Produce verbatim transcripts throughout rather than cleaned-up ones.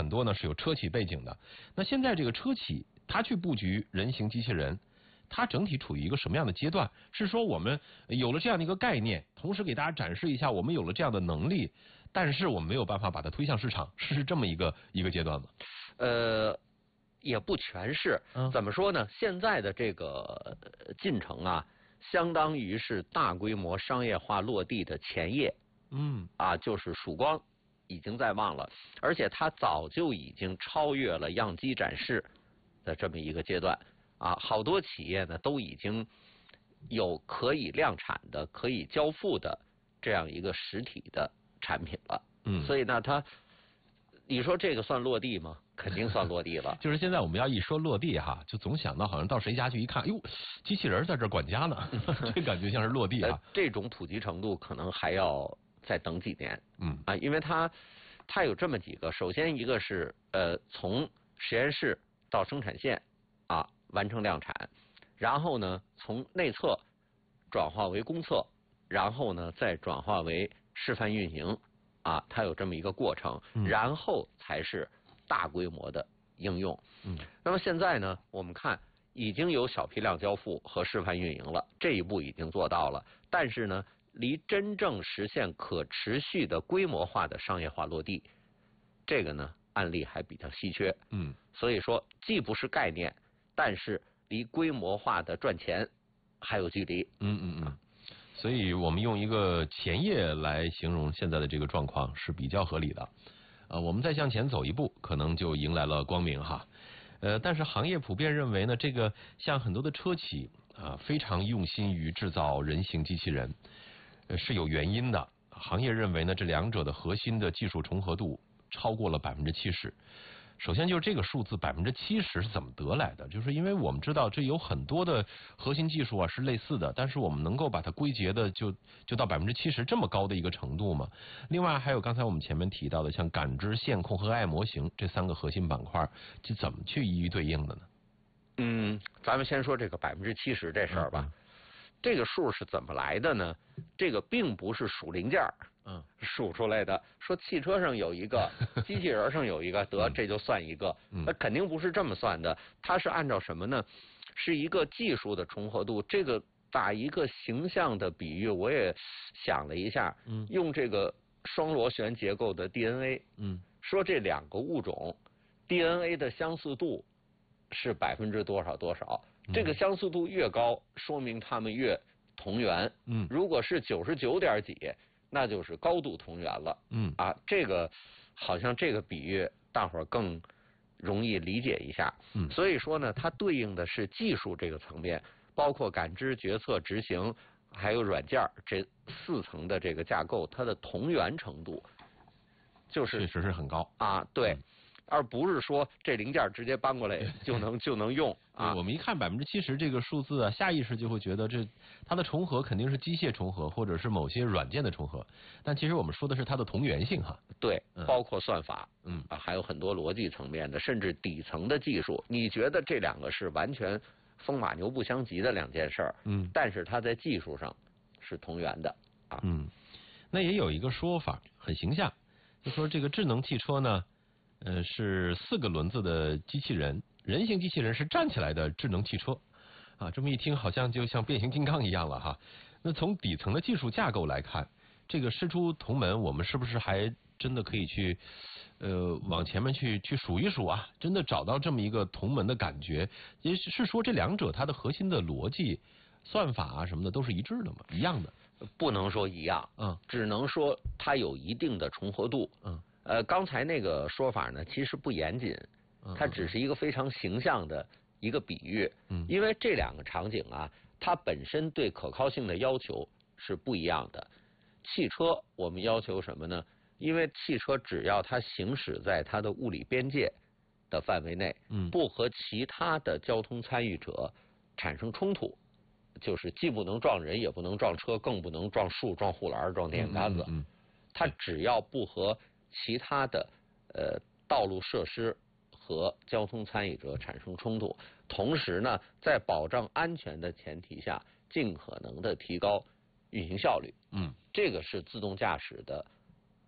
很多呢是有车企背景的。那现在这个车企它去布局人形机器人，它整体处于一个什么样的阶段？是说我们有了这样的一个概念，同时给大家展示一下我们有了这样的能力，但是我们没有办法把它推向市场，是这么一个一个阶段吗？ 呃，也不全是。 嗯、 怎么说呢？现在的这个进程啊，相当于是大规模商业化落地的前夜。 嗯啊，就是曙光已经在望了，而且它早就已经超越了样机展示的这么一个阶段啊，好多企业呢都已经有可以量产的、可以交付的这样一个实体的产品了。 嗯， 所以呢，它你说这个算落地吗？肯定算落地了。 就是现在我们要一说落地哈，就总想到好像到谁家去一看，哟，机器人在这管家呢，这感觉像是落地啊。 呃、这种普及程度可能还要再等几年。 嗯啊，因为它它有这么几个，首先一个是呃从实验室到生产线啊完成量产，然后呢从内测转化为公测，然后呢再转化为示范运行啊，它有这么一个过程， 嗯、 然后才是大规模的应用。 嗯， 那么现在呢，我们看已经有小批量交付和示范运营了，这一步已经做到了，但是呢，离真正实现可持续的规模化的商业化落地，这个呢案例还比较稀缺。 嗯， 所以说既不是概念，但是离规模化的赚钱还有距离。 嗯嗯嗯。所以我们用一个前夜来形容现在的这个状况是比较合理的。呃，我们再向前走一步，可能就迎来了光明哈。呃，但是行业普遍认为呢，这个像很多的车企啊、呃，非常用心于制造人形机器人，呃，是有原因的。行业认为呢，这两者的核心的技术重合度超过了百分之七十。首先就是这个数字百分之七十是怎么得来的？就是因为我们知道这有很多的核心技术啊是类似的，但是我们能够把它归结的就就到百分之七十这么高的一个程度嘛。另外还有刚才我们前面提到的像感知、线控和 A I 模型这三个核心板块，这怎么去一一对应的呢？ 嗯，咱们先说这个百分之七十这事儿吧。嗯嗯这个数是怎么来的呢？这个并不是数零件嗯，数出来的。说汽车上有一个，机器人上有一个，得这就算一个，那肯定不是这么算的。它是按照什么呢？是一个技术的重合度。这个打一个形象的比喻，我也想了一下，嗯，用这个双螺旋结构的 D N A， 嗯，说这两个物种 D N A 的相似度是百分之多少多少。这个相似度越高，说明它们越同源。嗯，如果是九十九点几，那就是高度同源了。嗯，啊，这个好像这个比喻大伙儿更容易理解一下。嗯，所以说呢，它对应的是技术这个层面，包括感知、决策、执行，还有软件这四层的这个架构，它的同源程度就是确实是很高啊。对。嗯，而不是说这零件直接搬过来就能就能用啊！ 我们一看百分之七十这个数字啊，下意识就会觉得这它的重合肯定是机械重合，或者是某些软件的重合。但其实我们说的是它的同源性哈。 对，嗯、包括算法，嗯啊，还有很多逻辑层面的，甚至底层的技术。你觉得这两个是完全风马牛不相及的两件事儿，嗯，但是它在技术上是同源的啊。 嗯，那也有一个说法很形象，就说这个智能汽车呢。呃，是四个轮子的机器人，人形机器人是站起来的智能汽车，啊，这么一听好像就像变形金刚一样了哈。那从底层的技术架构来看，这个师出同门，我们是不是还真的可以去呃往前面去去数一数啊？真的找到这么一个同门的感觉，也是说这两者它的核心的逻辑、算法啊什么的都是一致的嘛，一样的？ 不能说一样，嗯，只能说它有一定的重合度，嗯。呃，刚才那个说法呢，其实不严谨，它只是一个非常形象的一个比喻。嗯，因为这两个场景啊，它本身对可靠性的要求是不一样的。汽车我们要求什么呢？因为汽车只要它行驶在它的物理边界的范围内，嗯，不和其他的交通参与者产生冲突，就是既不能撞人，也不能撞车，更不能撞树、撞护栏、撞电线杆子。嗯，嗯它只要不和其他的呃道路设施和交通参与者产生冲突，同时呢，在保障安全的前提下，尽可能的提高运行效率。嗯，这个是自动驾驶的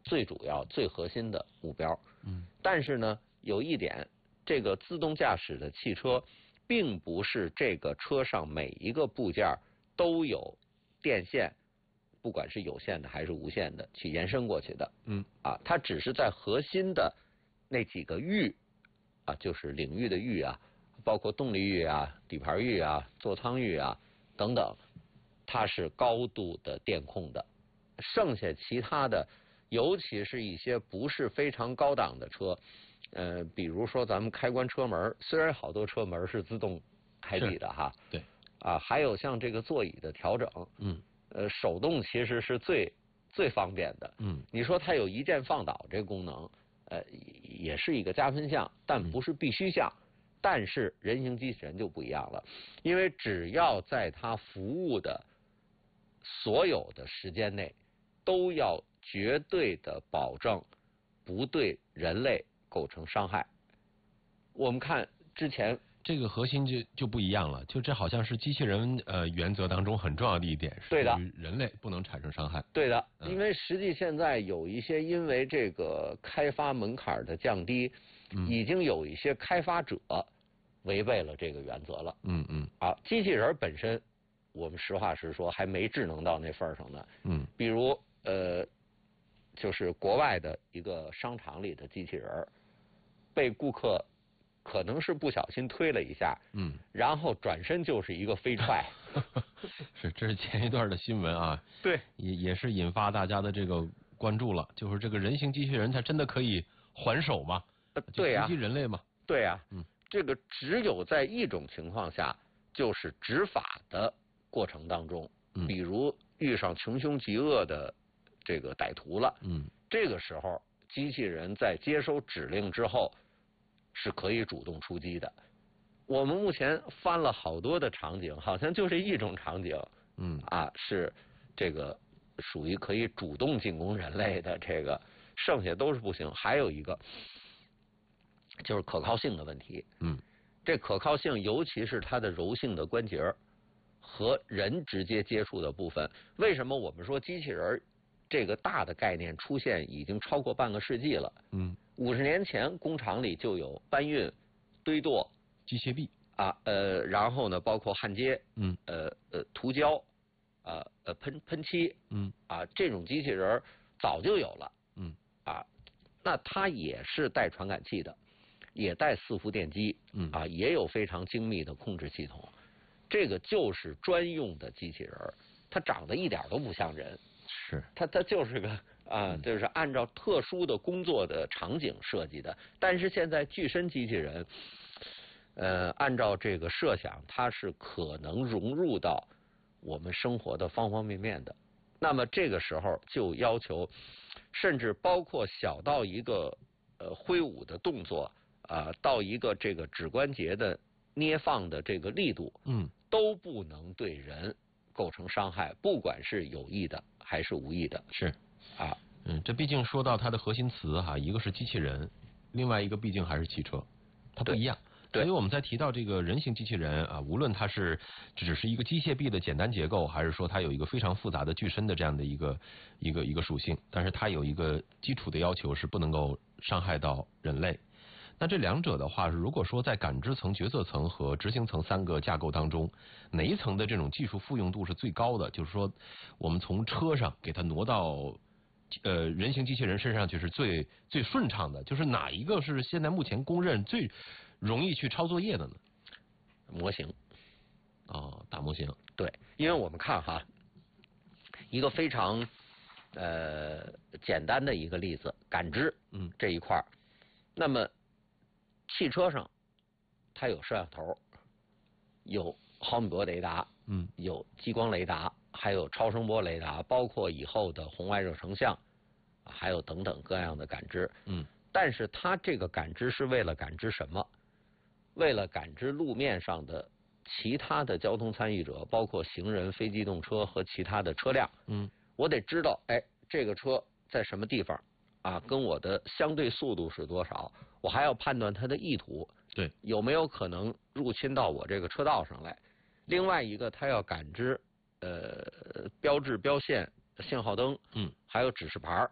最主要、最核心的目标。 嗯。 但是呢，有一点，这个自动驾驶的汽车，并不是这个车上每一个部件都有电线，不管是有线的还是无线的，去延伸过去的。 嗯。 啊，它只是在核心的那几个域，啊，就是领域的域啊，包括动力域啊、底盘域啊、座舱域啊等等，它是高度的电控的。剩下其他的，尤其是一些不是非常高档的车，呃，比如说咱们开关车门，虽然好多车门是自动开闭的哈， 对， 啊，还有像这个座椅的调整， 嗯， 呃，手动其实是最最方便的， 嗯， 你说它有一键放倒这个功能，呃，也是一个加分项，但不是必须项。但是人形机器人就不一样了，因为只要在它服务的所有的时间内，都要绝对的保证不对人类构成伤害。我们看之前这个核心就就不一样了，就这好像是机器人呃原则当中很重要的一点，是对的， 人类不能产生伤害。 对的， 嗯、 因为实际现在有一些因为这个开发门槛的降低， 嗯、 已经有一些开发者违背了这个原则了。 嗯嗯。 啊，机器人本身，我们实话实说还没智能到那份上呢。 嗯。 比如呃，就是国外的一个商场里的机器人，被顾客可能是不小心推了一下， 嗯， 然后转身就是一个飞踹。 是，这是前一段的新闻啊。 对， 也也是引发大家的这个关注了，就是这个人形机器人它真的可以还手吗？ 呃、对呀、啊， 袭击人类吗？ 对呀、啊， 嗯， 这个只有在一种情况下，就是执法的过程当中， 嗯， 比如遇上穷凶极恶的这个歹徒了， 嗯， 这个时候机器人在接收指令之后是可以主动出击的。我们目前翻了好多的场景，好像就这一种场景， 嗯啊是这个属于可以主动进攻人类的，这个剩下都是不行。还有一个就是可靠性的问题， 嗯， 这可靠性尤其是它的柔性的关节和人直接接触的部分，为什么我们说机器人这个大的概念出现已经超过半个世纪了？ 嗯， 五十年前工厂里就有搬运、堆垛、 机械臂啊，呃，然后呢，包括焊接， 嗯， 呃呃，涂胶，啊呃喷喷漆， 嗯， 啊，这种机器人早就有了， 嗯， 啊，那它也是带传感器的，也带伺服电机， 嗯， 啊，也有非常精密的控制系统，这个就是专用的机器人，它长得一点都不像人， 是， 它它就是个啊，就是按照特殊的工作的场景设计的，但是现在具身机器人。呃，按照这个设想，它是可能融入到我们生活的方方面面的。那么这个时候就要求，甚至包括小到一个呃挥舞的动作啊、呃，到一个这个指关节的捏放的这个力度， 嗯， 都不能对人构成伤害，不管是有意的还是无意的。 是啊， 嗯，这毕竟说到它的核心词哈，一个是机器人，另外一个毕竟还是汽车，它不一样。 对， 所以我们在提到这个人形机器人啊，无论它是只是一个机械臂的简单结构，还是说它有一个非常复杂的具身的这样的一个一个一个属性，但是它有一个基础的要求是不能够伤害到人类。那这两者的话，如果说在感知层、决策层和执行层三个架构当中，哪一层的这种技术复用度是最高的？就是说，我们从车上给它挪到呃人形机器人身上去是最最顺畅的，就是哪一个是现在目前公认最容易去抄作业的呢？ 模型。 哦，大模型。 对，因为我们看哈，一个非常呃简单的一个例子，感知， 嗯， 这一块儿，那么汽车上它有摄像头，有毫米波雷达， 嗯， 有激光雷达，还有超声波雷达，包括以后的红外热成像，还有等等各样的感知， 嗯， 但是它这个感知是为了感知什么？为了感知路面上的其他的交通参与者，包括行人、非机动车和其他的车辆。 嗯， 我得知道，哎，这个车在什么地方啊？跟我的相对速度是多少？我还要判断它的意图， 对， 有没有可能入侵到我这个车道上来？另外一个，它要感知呃标志、标线、信号灯， 嗯， 还有指示牌，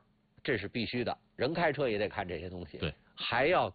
这是必须的。人开车也得看这些东西。 对， 还要